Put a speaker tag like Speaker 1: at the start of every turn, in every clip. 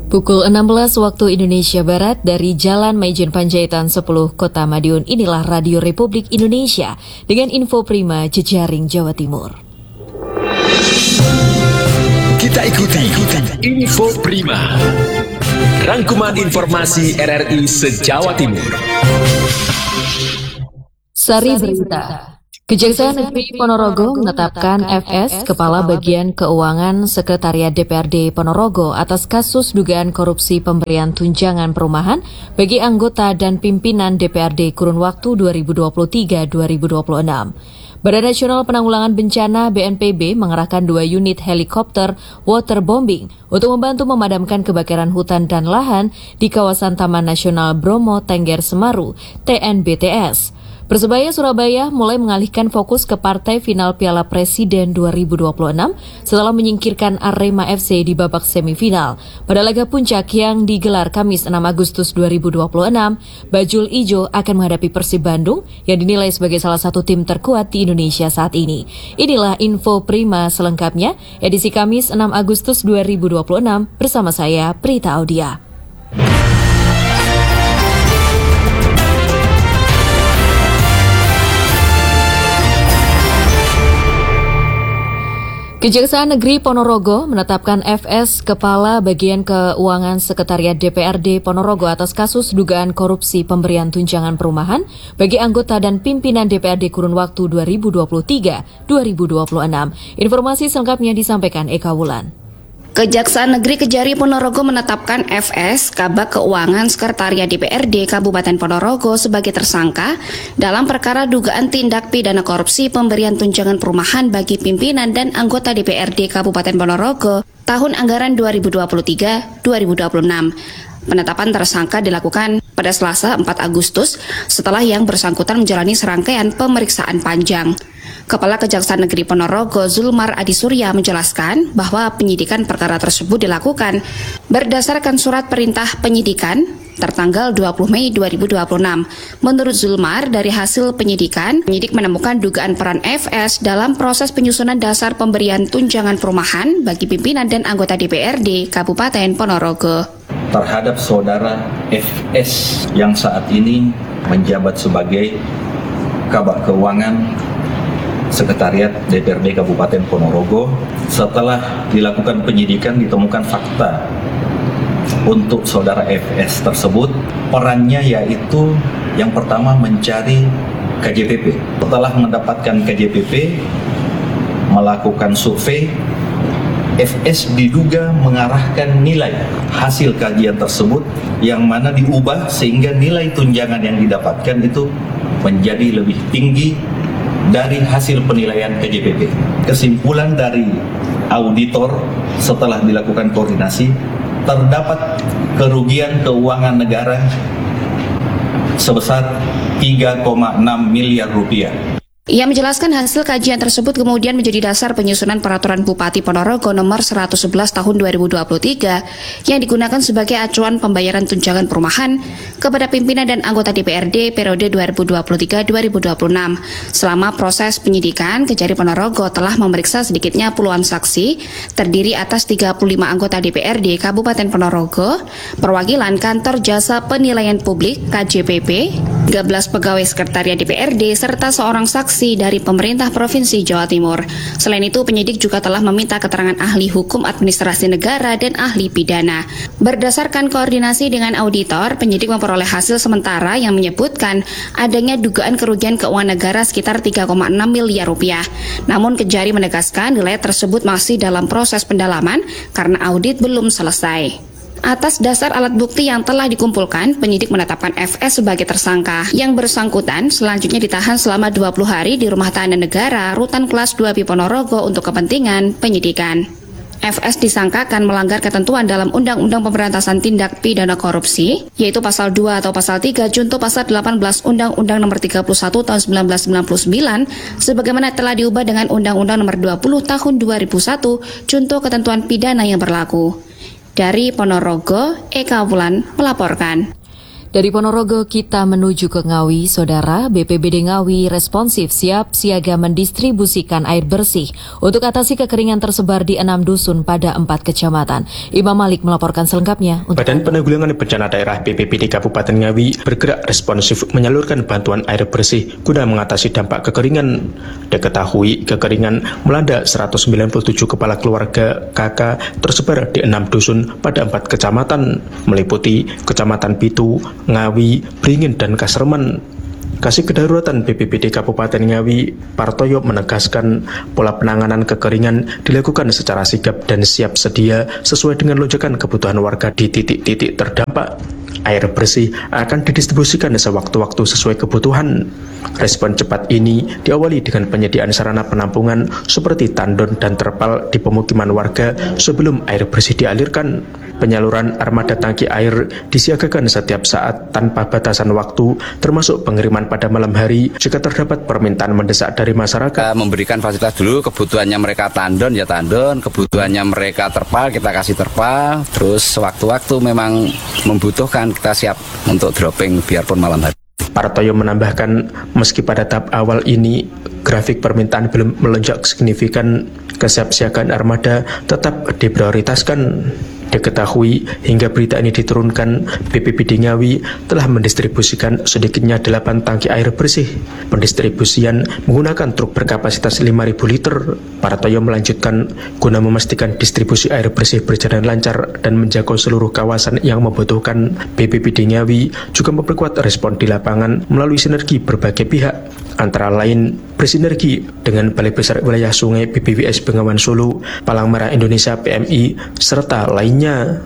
Speaker 1: Pukul 16 waktu Indonesia Barat dari Jalan Maijen Panjaitan 10 Kota Madiun, inilah Radio Republik Indonesia dengan info prima jejaring Jawa Timur.
Speaker 2: Kita ikuti info prima. Rangkuman informasi RRI se-Jawa Timur.
Speaker 1: Sari berita. Kejaksaan Negeri Ponorogo menetapkan FS, Kepala Bagian Keuangan Sekretariat DPRD Ponorogo atas kasus dugaan korupsi pemberian tunjangan perumahan bagi anggota dan pimpinan DPRD kurun waktu 2023-2026. Badan Nasional Penanggulangan Bencana BNPB mengerahkan 2 unit helikopter waterbombing untuk membantu memadamkan kebakaran hutan dan lahan di kawasan Taman Nasional Bromo Tengger Semeru, TNBTS. Persebaya Surabaya mulai mengalihkan fokus ke partai final Piala Presiden 2026 setelah menyingkirkan Arema FC di babak semifinal. Pada laga puncak yang digelar Kamis 6 Agustus 2026, Bajul Ijo akan menghadapi Persib Bandung yang dinilai sebagai salah satu tim terkuat di Indonesia saat ini. Inilah info prima selengkapnya, edisi Kamis 6 Agustus 2026 bersama saya Prita Audia. Kejaksaan Negeri Ponorogo menetapkan FS, Kepala Bagian Keuangan Sekretariat DPRD Ponorogo atas kasus dugaan korupsi pemberian tunjangan perumahan bagi anggota dan pimpinan DPRD kurun waktu 2023-2026. Informasi selengkapnya disampaikan Eka Wulan.
Speaker 3: Kejaksaan Negeri Kejari Ponorogo menetapkan FS, Kabag Keuangan Sekretariat DPRD Kabupaten Ponorogo sebagai tersangka dalam perkara dugaan tindak pidana korupsi pemberian tunjangan perumahan bagi pimpinan dan anggota DPRD Kabupaten Ponorogo tahun anggaran 2023-2026. Penetapan tersangka dilakukan pada Selasa 4 Agustus setelah yang bersangkutan menjalani serangkaian pemeriksaan panjang. Kepala Kejaksaan Negeri Ponorogo Zulmar Adi Surya menjelaskan bahwa penyidikan perkara tersebut dilakukan berdasarkan surat perintah penyidikan tertanggal 20 Mei 2026. Menurut Zulmar, dari hasil penyidikan, penyidik menemukan dugaan peran FS dalam proses penyusunan dasar pemberian tunjangan perumahan bagi pimpinan dan anggota DPRD Kabupaten Ponorogo.
Speaker 4: Terhadap saudara FS yang saat ini menjabat sebagai Kabag Keuangan Sekretariat DPRD Kabupaten Ponorogo, setelah dilakukan penyidikan ditemukan fakta untuk saudara FS tersebut. Perannya yaitu yang pertama mencari KJPP. Setelah mendapatkan KJPP, melakukan survei, FS diduga mengarahkan nilai hasil kajian tersebut yang mana diubah sehingga nilai tunjangan yang didapatkan itu menjadi lebih tinggi dari hasil penilaian KJPP. Kesimpulan dari auditor setelah dilakukan koordinasi, terdapat kerugian keuangan negara sebesar 3,6 miliar rupiah.
Speaker 3: Ia menjelaskan hasil kajian tersebut kemudian menjadi dasar penyusunan Peraturan Bupati Ponorogo nomor 111 tahun 2023 yang digunakan sebagai acuan pembayaran tunjangan perumahan kepada pimpinan dan anggota DPRD periode 2023-2026. Selama proses penyidikan, Kejari Ponorogo telah memeriksa sedikitnya puluhan saksi terdiri atas 35 anggota DPRD Kabupaten Ponorogo, perwakilan Kantor Jasa Penilaian Publik KJPP, 13 pegawai sekretariat DPRD serta seorang saksi dari pemerintah Provinsi Jawa Timur. Selain itu, penyidik juga telah meminta keterangan ahli hukum administrasi negara dan ahli pidana. Berdasarkan koordinasi dengan auditor, penyidik memperoleh hasil sementara yang menyebutkan adanya dugaan kerugian keuangan negara sekitar 3,6 miliar rupiah. Namun Kejari menegaskan nilai tersebut masih dalam proses pendalaman karena audit belum selesai. Atas dasar alat bukti yang telah dikumpulkan, penyidik menetapkan FS sebagai tersangka. Yang bersangkutan selanjutnya ditahan selama 20 hari di Rumah Tahanan Negara Rutan Kelas 2 Ponorogo untuk kepentingan penyidikan. FS disangkakan melanggar ketentuan dalam Undang-Undang Pemberantasan Tindak Pidana Korupsi, yaitu Pasal 2 atau Pasal 3 junto Pasal 18 Undang-Undang Nomor 31 Tahun 1999, sebagaimana telah diubah dengan Undang-Undang Nomor 20 Tahun 2001 junto ketentuan pidana yang berlaku. Dari Ponorogo, Eka Wulan melaporkan.
Speaker 1: Dari Ponorogo kita menuju ke Ngawi, Saudara. BPBD Ngawi responsif siap siaga mendistribusikan air bersih untuk atasi kekeringan tersebar di 6 dusun pada 4 kecamatan. Imam Malik melaporkan selengkapnya.
Speaker 5: Badan Penanggulangan Bencana Daerah BPBD Kabupaten Ngawi bergerak responsif menyalurkan bantuan air bersih guna mengatasi dampak kekeringan. Diketahui kekeringan melanda 197 kepala keluarga KK tersebar di 6 dusun pada 4 kecamatan, meliputi Kecamatan Pitu, Ngawi, Beringin, dan Kasreman. Kasih Kedaruratan BPBD Kabupaten Ngawi, Partoyo menegaskan pola penanganan kekeringan dilakukan secara sigap dan siap sedia sesuai dengan lonjakan kebutuhan warga di titik-titik terdampak. Air bersih akan didistribusikan sewaktu-waktu sesuai kebutuhan. Respon cepat ini diawali dengan penyediaan sarana penampungan seperti tandon dan terpal di pemukiman warga sebelum air bersih dialirkan. Penyaluran armada tangki air disiagakan setiap saat tanpa batasan waktu, termasuk pengiriman pada malam hari jika terdapat permintaan mendesak dari masyarakat.
Speaker 6: Memberikan fasilitas dulu, kebutuhannya mereka tandon ya tandon, kebutuhannya mereka terpal kita kasih terpal, terus sewaktu-waktu memang membutuhkan kita siap untuk dropping biarpun malam hari.
Speaker 5: Partoyo menambahkan, meski pada tahap awal ini grafik permintaan belum melonjak signifikan, kesiapsiagaan armada tetap diprioritaskan. Diketahui hingga berita ini diturunkan, BPBD Ngawi telah mendistribusikan sedikitnya 8 tangki air bersih. Pendistribusian menggunakan truk berkapasitas 5.000 liter. Partoyo melanjutkan, guna memastikan distribusi air bersih berjalan lancar dan menjangkau seluruh kawasan yang membutuhkan, BPBD Ngawi juga memperkuat respon di lapangan melalui sinergi berbagai pihak, antara lain bersinergi dengan Balai Besar Wilayah Sungai BPWS Bengawan Solo, Palang Merah Indonesia PMI, serta lainnya.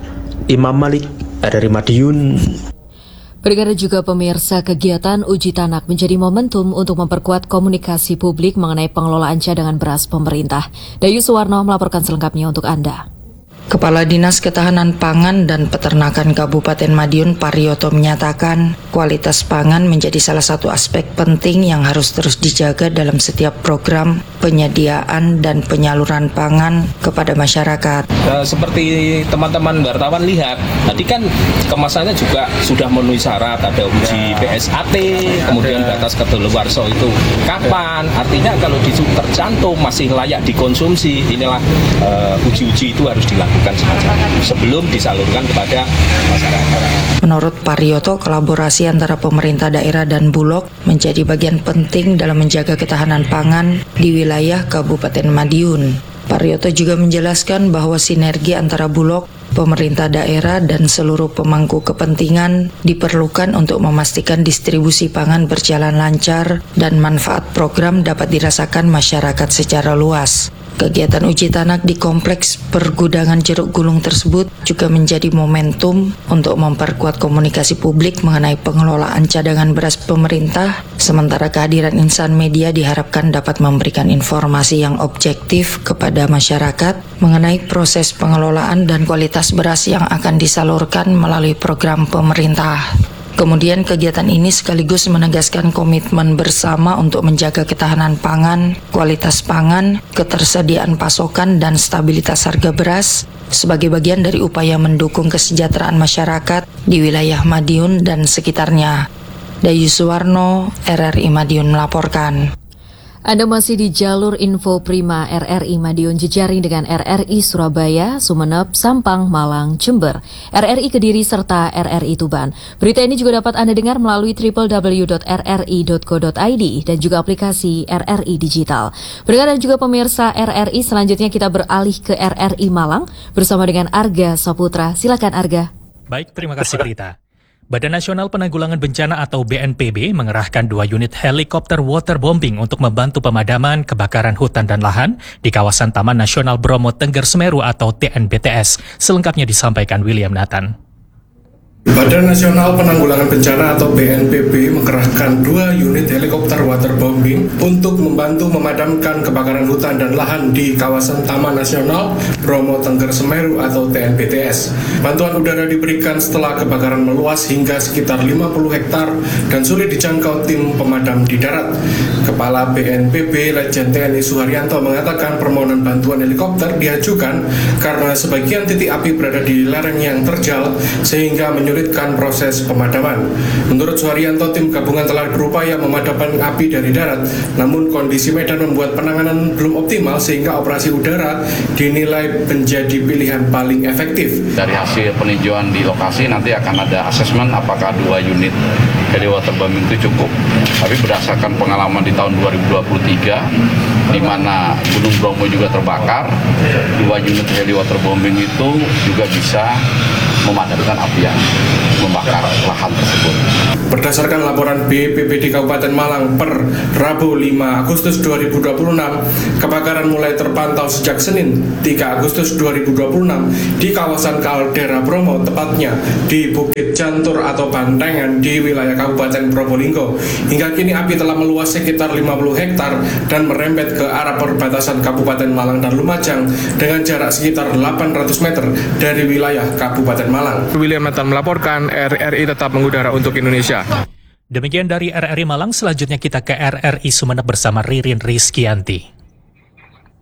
Speaker 5: Imam Malik dari Madiun.
Speaker 1: Berikutnya juga pemirsa, kegiatan uji tanak menjadi momentum untuk memperkuat komunikasi publik mengenai pengelolaan cadangan beras pemerintah. Dayu Suwarno melaporkan selengkapnya untuk Anda.
Speaker 7: Kepala Dinas Ketahanan Pangan dan Peternakan Kabupaten Madiun, Parioto, menyatakan kualitas pangan menjadi salah satu aspek penting yang harus terus dijaga dalam setiap program penyediaan dan penyaluran pangan kepada masyarakat.
Speaker 8: Seperti teman-teman wartawan lihat, tadi kan kemasannya juga sudah memenuhi syarat, ada uji PSAT, kemudian batas kedaluarsa itu kapan, artinya kalau tercantum masih layak dikonsumsi, inilah uji-uji itu harus dilakukan sebelum disalurkan kepada masyarakat.
Speaker 7: Menurut Parioto, kolaborasi antara pemerintah daerah dan Bulog menjadi bagian penting dalam menjaga ketahanan pangan di wilayah Kabupaten Madiun. Parioto juga menjelaskan bahwa sinergi antara Bulog, pemerintah daerah, dan seluruh pemangku kepentingan diperlukan untuk memastikan distribusi pangan berjalan lancar dan manfaat program dapat dirasakan masyarakat secara luas. Kegiatan uji tanak di Kompleks Pergudangan Jeruk Gulung tersebut juga menjadi momentum untuk memperkuat komunikasi publik mengenai pengelolaan cadangan beras pemerintah, sementara kehadiran insan media diharapkan dapat memberikan informasi yang objektif kepada masyarakat mengenai proses pengelolaan dan kualitas beras yang akan disalurkan melalui program pemerintah. Kemudian kegiatan ini sekaligus menegaskan komitmen bersama untuk menjaga ketahanan pangan, kualitas pangan, ketersediaan pasokan, dan stabilitas harga beras sebagai bagian dari upaya mendukung kesejahteraan masyarakat di wilayah Madiun dan sekitarnya. Dayu Suwarno, RRI Madiun melaporkan.
Speaker 1: Anda masih di jalur info Prima RRI Madiun, jejaring dengan RRI Surabaya, Sumeneb, Sampang, Malang, Jember, RRI Kediri, serta RRI Tuban. Berita ini juga dapat Anda dengar melalui www.rri.co.id dan juga aplikasi RRI Digital. Berikut dan juga pemirsa RRI, selanjutnya kita beralih ke RRI Malang bersama dengan Arga Saputra. Silakan Arga.
Speaker 9: Baik, terima kasih Prita. Badan Nasional Penanggulangan Bencana atau BNPB mengerahkan 2 unit helikopter waterbombing untuk membantu pemadaman kebakaran hutan dan lahan di kawasan Taman Nasional Bromo Tengger Semeru atau TNBTS. Selengkapnya disampaikan William Nathan.
Speaker 10: Badan Nasional Penanggulangan Bencana atau BNPB mengerahkan 2 unit helikopter waterbombing untuk membantu memadamkan kebakaran hutan dan lahan di kawasan Taman Nasional Bromo Tengger Semeru atau TNBTS. Bantuan udara diberikan setelah kebakaran meluas hingga sekitar 50 hektar dan sulit dijangkau tim pemadam di darat. Kepala BNPB Letjen TNI Suharyanto mengatakan permohonan bantuan helikopter diajukan karena sebagian titik api berada di lereng yang terjal sehingga menyulitkan menyulitkan proses pemadaman. Menurut Suharyanto, tim gabungan telah berupaya memadamkan api dari darat, namun kondisi medan membuat penanganan belum optimal sehingga operasi udara dinilai menjadi pilihan paling efektif.
Speaker 11: Dari hasil peninjauan di lokasi nanti akan ada asesmen apakah 2 unit heli waterbombing itu cukup. Tapi berdasarkan pengalaman di tahun 2023 di mana Gunung Bromo juga terbakar, 2 unit heli waterbombing itu juga bisa memadamkan api yang membakar lahan tersebut.
Speaker 10: Berdasarkan laporan BPBD Kabupaten Malang per Rabu 5 Agustus 2026, kebakaran mulai terpantau sejak Senin 3 Agustus 2026 di kawasan Kaldera Bromo, tepatnya di Bukit Jantur atau Bantengan di wilayah Kabupaten Probolinggo. Hingga kini api telah meluas sekitar 50 hektar dan merembet ke arah perbatasan Kabupaten Malang dan Lumajang dengan jarak sekitar 800 meter dari wilayah Kabupaten Malang.
Speaker 12: William Nathan melaporkan, RRI tetap mengudara untuk Indonesia.
Speaker 9: Demikian dari RRI Malang, selanjutnya kita ke RRI Sumeneb bersama Ririn Rizkianti.